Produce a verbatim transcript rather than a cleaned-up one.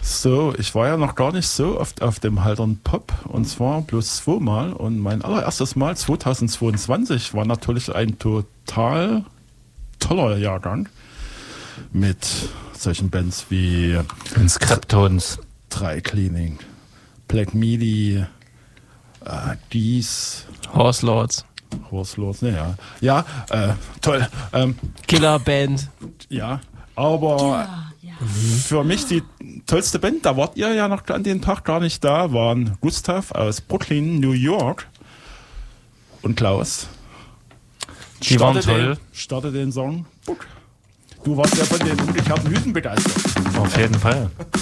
So, ich war ja noch gar nicht so oft auf dem Haltern Pop und zwar bloß zweimal und mein allererstes Mal zweitausendzweiundzwanzig war natürlich ein total toller Jahrgang mit solchen Bands wie Skreptones, Dry Cleaning, Black Midi, äh, Dies, Horse Lords, Horse Lords, naja, ja, äh, toll, ähm, Killer Band. ja, aber Ja, ja. für mich die tollste Band, da wart ihr ja noch an dem Tag gar nicht da, waren Gustav aus Brooklyn, New York und Klaus. Die waren Starte toll. Den, starte den Song. Du warst ja von den umgekehrten Hüten begeistert. Auf jeden Fall.